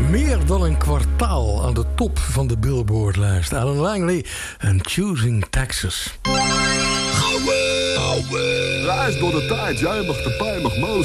Meer dan een kwartaal aan de top van de Billboard-lijst. Alan Langley en Choosing Texas. Reis door de tijd, jij mag de pij, mag mozen.